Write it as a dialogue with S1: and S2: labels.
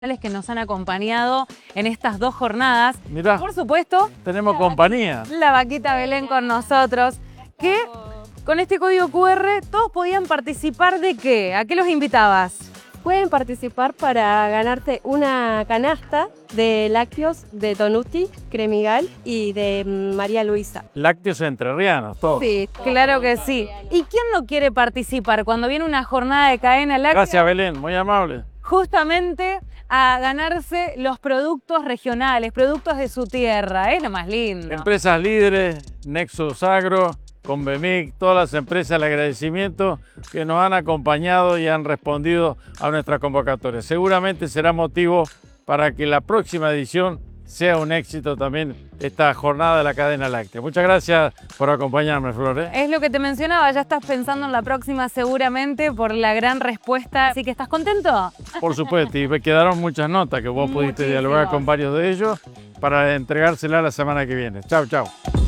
S1: Que nos han acompañado en estas 2 jornadas.
S2: Mirá,
S1: por supuesto,
S2: tenemos compañía.
S1: La Vaquita Belén con nosotros, que con este código QR todos podían participar de ¿qué? ¿A qué los invitabas?
S3: Pueden participar para ganarte una canasta de lácteos de Tonuti, Cremigal y de María Luisa.
S2: Lácteos entrerrianos, todos.
S1: Sí, claro que sí. ¿Y quién no quiere participar cuando viene una jornada de cadena láctea?
S2: Gracias, Belén, muy amable.
S1: Justamente a ganarse los productos regionales, productos de su tierra, es lo más lindo.
S2: Empresas líderes, Nexus Agro, Convemic, todas las empresas, el agradecimiento que nos han acompañado y han respondido a nuestra convocatoria. Seguramente será motivo para que la próxima edición sea un éxito también esta jornada de la cadena láctea. Muchas gracias por acompañarme, Flor.
S1: Es lo que te mencionaba, ya estás pensando en la próxima seguramente por la gran respuesta, así que ¿estás contento?
S2: Por supuesto, y me quedaron muchas notas que vos pudiste dialogar con varios de ellos para entregársela la semana que viene. Chau, chau.